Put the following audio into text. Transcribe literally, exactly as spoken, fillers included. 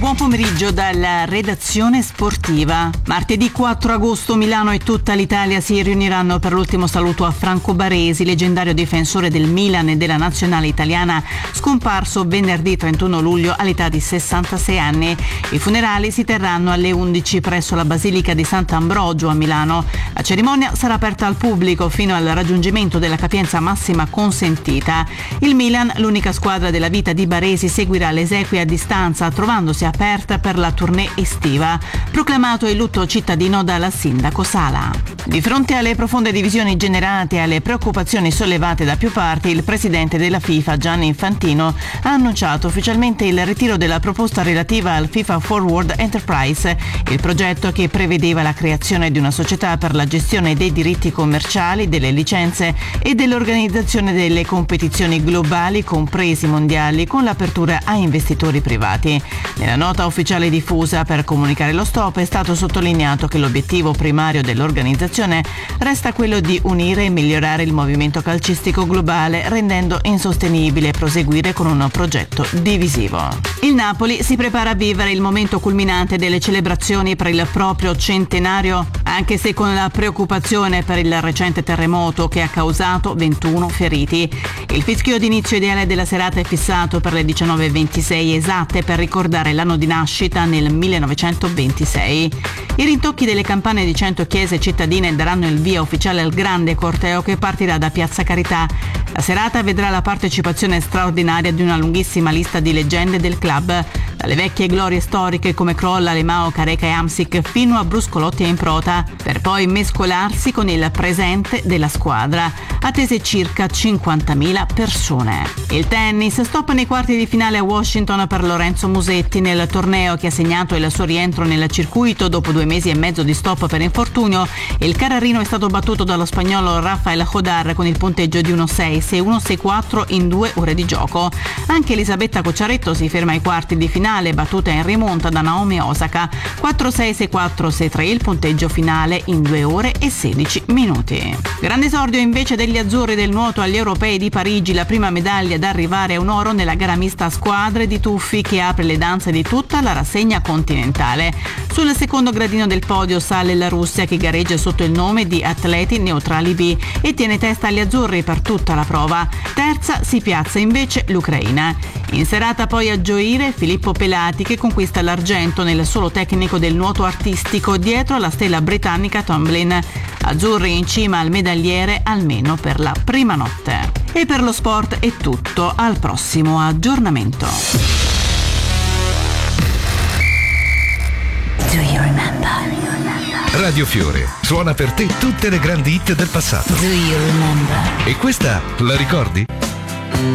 buon pomeriggio dalla redazione sportiva. Martedì quattro agosto Milano e tutta l'Italia si riuniranno per l'ultimo saluto a Franco Baresi, leggendario difensore del Milan e della nazionale italiana, scomparso venerdì trentuno luglio all'età di sessantasei anni. I funerali si terranno alle undici presso la Basilica di Sant'Ambrogio a Milano. La cerimonia sarà aperta al pubblico fino al raggiungimento della capienza massima consentita. Il Milan, l'unica squadra della vita di Baresi, seguirà le esequie a distanza, trovandosi aperta per la tournée estiva. Proclamato il lutto cittadino dal sindaco Sala. Di fronte alle profonde divisioni generate e alle preoccupazioni sollevate da più parti, il presidente della FIFA, Gianni Infantino, ha annunciato ufficialmente il ritiro della proposta relativa al FIFA Forward Enterprise, il progetto che prevedeva la creazione di una società per la gestione dei diritti commerciali, delle licenze e dell'organizzazione delle competizioni globali, compresi mondiali, con l'apertura a investitori privati. Nella nota ufficiale diffusa per comunicare lo stop è stato sottolineato che l'obiettivo primario dell'organizzazione resta quello di unire e migliorare il movimento calcistico globale, rendendo insostenibile proseguire con un progetto divisivo. Il Napoli si prepara a vivere il momento culminante delle celebrazioni per il proprio centenario, anche se con la preoccupazione per il recente terremoto che ha causato ventuno feriti. Il fischio d'inizio ideale della serata è fissato per le diciannove e ventisei esatte per ricordare l'anno di nascita nel millenovecentoventisei. I rintocchi delle campane di cento chiese cittadine daranno il via ufficiale al grande corteo che partirà da Piazza Carità. La serata vedrà la partecipazione straordinaria di una lunghissima lista di leggende del club, dalle vecchie glorie storiche come Crolla, Lemao, Careca e Amsic fino a Bruscolotti e Improta, per poi mescolarsi con il presente della squadra, attese circa cinquantamila persone. Il tennis, stop nei quarti di finale a Washington per Lorenzo Musetti nel torneo che ha segnato il suo rientro nel circuito dopo due mesi e mezzo di stop per infortunio. Il carrarino è stato battuto dallo spagnolo Rafael Jodar con il punteggio di uno sei sei uno sei quattro in due ore di gioco. Anche Elisabetta Cocciaretto si ferma ai quarti di finale, battuta in rimonta da Naomi Osaka quattro sei sei quattro sei tre, il punteggio finale in due ore e sedici minuti. Grande esordio invece degli azzurri del nuoto agli europei di Parigi, la prima medaglia ad arrivare a un oro nella gara mista a squadre di tuffi che apre le danze di tutta la rassegna continentale. Sul secondo gradino del podio sale la Russia, che gareggia sotto il nome di Atleti Neutrali B e tiene testa agli azzurri per tutta la prova. Terza si piazza invece l'Ucraina. In serata poi a gioire Filippo Pelati, che conquista l'argento nel solo tecnico del nuoto artistico dietro alla stella britannica Tomlin. Azzurri in cima al medagliere almeno per la prima notte. E per lo sport è tutto, al prossimo aggiornamento. Do you remember? Radio Fiore suona per te tutte le grandi hit del passato. Do you remember? E questa la ricordi?